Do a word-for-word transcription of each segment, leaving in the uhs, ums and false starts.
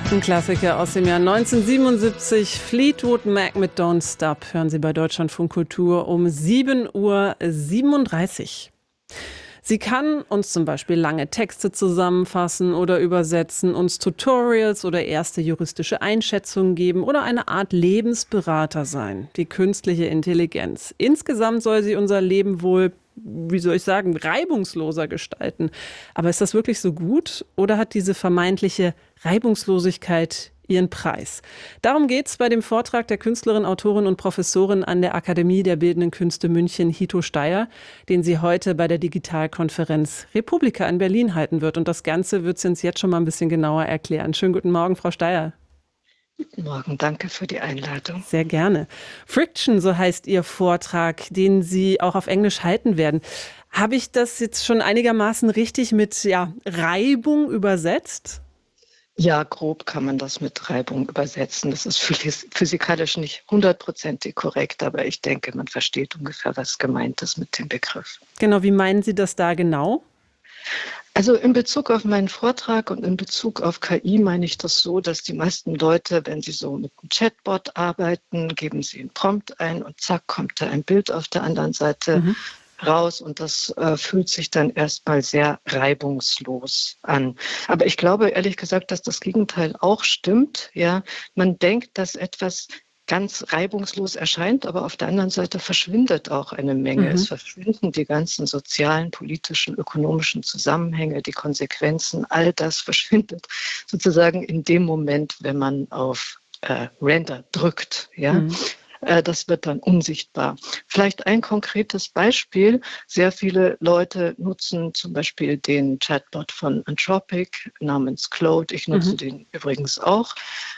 Ein Klassiker aus dem Jahr neunzehnhundertsiebenundsiebzig, Fleetwood Mac mit Don't Stop. Hören Sie bei Deutschlandfunk Kultur um sieben Uhr siebenunddreißig. Sie kann uns zum Beispiel lange Texte zusammenfassen oder übersetzen, uns Tutorials oder erste juristische Einschätzungen geben oder eine Art Lebensberater sein, die künstliche Intelligenz. Insgesamt soll sie unser Leben wohl, wie soll ich sagen, reibungsloser gestalten. Aber ist das wirklich so gut oder hat diese vermeintliche Reibungslosigkeit ihren Preis? Darum geht es bei dem Vortrag der Künstlerin, Autorin und Professorin an der Akademie der Bildenden Künste München, Hito Steier, den sie heute bei der Digitalkonferenz Republika in Berlin halten wird. Und das Ganze wird sie uns jetzt schon mal ein bisschen genauer erklären. Schönen guten Morgen, Frau Steier. Guten Morgen, danke für die Einladung. Sehr gerne. Friction, so heißt Ihr Vortrag, den Sie auch auf Englisch halten werden. Habe ich das jetzt schon einigermaßen richtig mit ja, Reibung übersetzt? Ja, grob kann man das mit Reibung übersetzen. Das ist physikalisch nicht hundertprozentig korrekt, aber ich denke, man versteht ungefähr, was gemeint ist mit dem Begriff. Genau, wie meinen Sie das da genau? Also in Bezug auf meinen Vortrag und in Bezug auf K I meine ich das so, dass die meisten Leute, wenn sie so mit einem Chatbot arbeiten, geben sie einen Prompt ein und zack, kommt da ein Bild auf der anderen Seite mhm. raus und das äh, fühlt sich dann erstmal sehr reibungslos an. Aber ich glaube ehrlich gesagt, dass das Gegenteil auch stimmt. Ja, man denkt, dass etwas ganz reibungslos erscheint, aber auf der anderen Seite verschwindet auch eine Menge. Mhm. Es verschwinden die ganzen sozialen, politischen, ökonomischen Zusammenhänge, die Konsequenzen, all das verschwindet sozusagen in dem Moment, wenn man auf äh, Render drückt. Ja. Mhm. Das wird dann unsichtbar. Vielleicht ein konkretes Beispiel. Sehr viele Leute nutzen zum Beispiel den Chatbot von Anthropic namens Claude. Ich nutze mhm. den übrigens auch.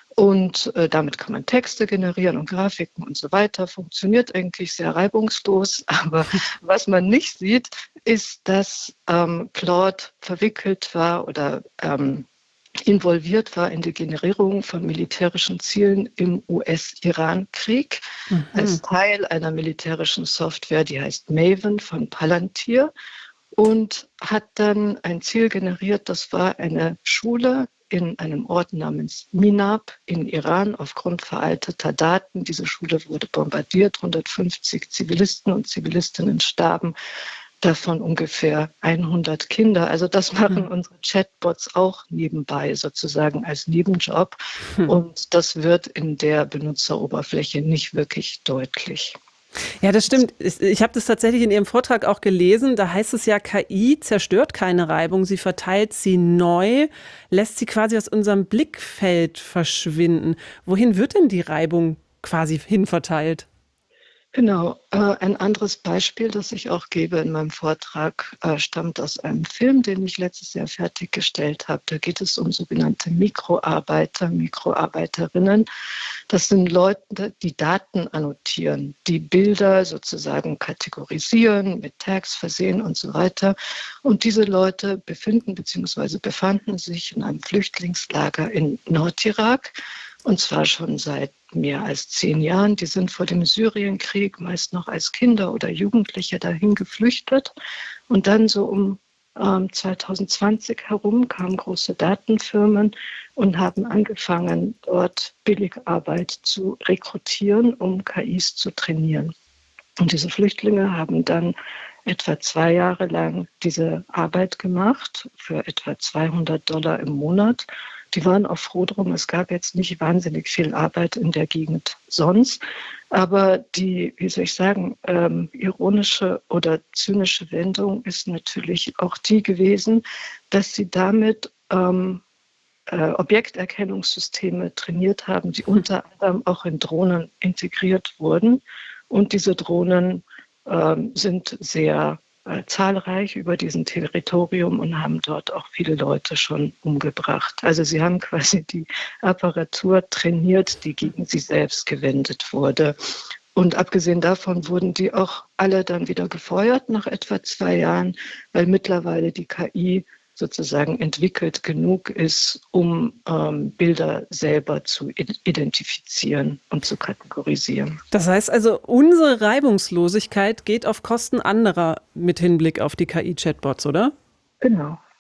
Und äh, damit kann man Texte generieren und Grafiken und so weiter. Funktioniert eigentlich sehr reibungslos. Aber was man nicht sieht, ist, dass ähm, Claude verwickelt war oder ähm, involviert war in die Generierung von militärischen Zielen im U S-Iran-Krieg mhm. als Teil einer militärischen Software, die heißt Maven von Palantir und hat dann ein Ziel generiert, das war eine Schule in einem Ort namens Minab in Iran aufgrund veralteter Daten. Diese Schule wurde bombardiert, hundertfünfzig Zivilisten und Zivilistinnen starben. Davon ungefähr hundert Kinder. Also das machen hm. unsere Chatbots auch nebenbei, sozusagen als Nebenjob. Hm. Und das wird in der Benutzeroberfläche nicht wirklich deutlich. Ja, das stimmt. Ich habe das tatsächlich in Ihrem Vortrag auch gelesen. Da heißt es ja, K I zerstört keine Reibung, sie verteilt sie neu, lässt sie quasi aus unserem Blickfeld verschwinden. Wohin wird denn die Reibung quasi hinverteilt? Genau. Äh, ein anderes Beispiel, das ich auch gebe in meinem Vortrag, äh, stammt aus einem Film, den ich letztes Jahr fertiggestellt habe. Da geht es um sogenannte Mikroarbeiter, Mikroarbeiterinnen. Das sind Leute, die Daten annotieren, die Bilder sozusagen kategorisieren, mit Tags versehen und so weiter. Und diese Leute befinden bzw. befanden sich in einem Flüchtlingslager in Nordirak. Und zwar schon seit mehr als zehn Jahren. Die sind vor dem Syrienkrieg meist noch als Kinder oder Jugendliche dahin geflüchtet. Und dann so um ähm, zwanzig zwanzig herum kamen große Datenfirmen und haben angefangen, dort Billigarbeit zu rekrutieren, um K Is zu trainieren. Und diese Flüchtlinge haben dann etwa zwei Jahre lang diese Arbeit gemacht für etwa zweihundert Dollar im Monat. Die waren auch froh drum. Es gab jetzt nicht wahnsinnig viel Arbeit in der Gegend sonst. Aber die, wie soll ich sagen, ähm, ironische oder zynische Wendung ist natürlich auch die gewesen, dass sie damit ähm, äh, Objekterkennungssysteme trainiert haben, die unter anderem auch in Drohnen integriert wurden. Und diese Drohnen ähm, sind sehr äh, zahlreich über diesem Territorium und haben dort auch viele Leute schon umgebracht. Also sie haben quasi die Apparatur trainiert, die gegen sie selbst gewendet wurde. Und abgesehen davon wurden die auch alle dann wieder gefeuert nach etwa zwei Jahren, weil mittlerweile die K I sozusagen entwickelt genug ist, um ähm, Bilder selber zu identifizieren und zu kategorisieren. Das heißt also, unsere Reibungslosigkeit geht auf Kosten anderer mit Hinblick auf die K I-Chatbots, oder? Genau.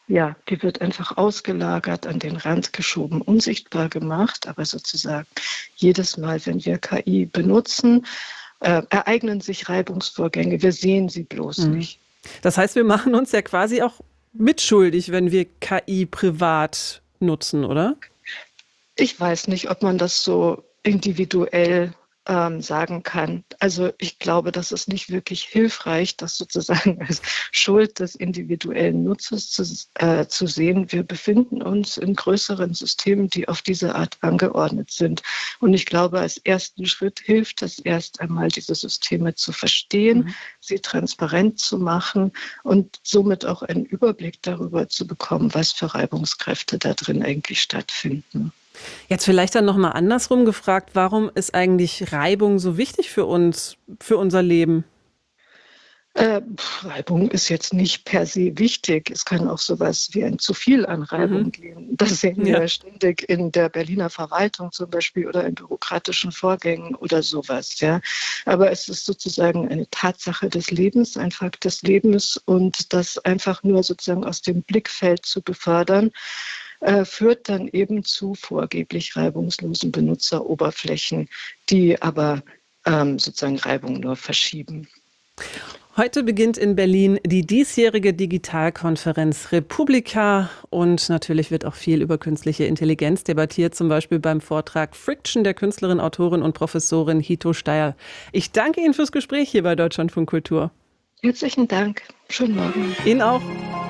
Ja, die wird einfach ausgelagert, an den Rand geschoben, unsichtbar gemacht. Aber sozusagen jedes Mal, wenn wir K I benutzen, äh, ereignen sich Reibungsvorgänge. Wir sehen sie bloß Mhm. nicht. Das heißt, wir machen uns ja quasi auch mitschuldig, wenn wir K I privat nutzen, oder? Ich weiß nicht, ob man das so individuell ähm, sagen kann. Also ich glaube, das ist nicht wirklich hilfreich, das sozusagen als Schuld des individuellen Nutzers zu, äh, zu sehen. Wir befinden uns in größeren Systemen, die auf diese Art angeordnet sind. Und ich glaube, als ersten Schritt hilft es erst einmal, diese Systeme zu verstehen, Mhm. sie transparent zu machen und somit auch einen Überblick darüber zu bekommen, was für Reibungskräfte da drin eigentlich stattfinden. Jetzt vielleicht dann noch mal andersrum gefragt, warum ist eigentlich Reibung so wichtig für uns, für unser Leben? Äh, Reibung ist jetzt nicht per se wichtig. Es kann auch sowas wie ein zu viel an Mhm. Reibung geben. Das sehen wir Ja. ja ständig in der Berliner Verwaltung zum Beispiel oder in bürokratischen Vorgängen oder sowas. Ja. Aber es ist sozusagen eine Tatsache des Lebens, ein Fakt des Lebens und das einfach nur sozusagen aus dem Blickfeld zu befördern, äh, führt dann eben zu vorgeblich reibungslosen Benutzeroberflächen, die aber ähm, sozusagen Reibung nur verschieben. Heute beginnt in Berlin die diesjährige Digitalkonferenz Republika und natürlich wird auch viel über künstliche Intelligenz debattiert, zum Beispiel beim Vortrag Friction der Künstlerin, Autorin und Professorin Hito Steyr. Ich danke Ihnen fürs Gespräch hier bei Deutschlandfunk Kultur. Herzlichen Dank. Schönen Morgen. Ihnen auch.